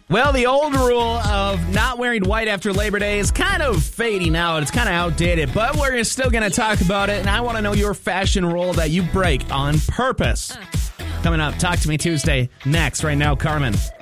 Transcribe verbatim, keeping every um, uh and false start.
Well, the old rule of not wearing white after Labor Day is kind of fading out. It's kind of outdated, but we're still going to talk about it, and I want to know your fashion rule that you break on purpose. Coming up, Talk to Me Tuesday next. Right now, Carmen.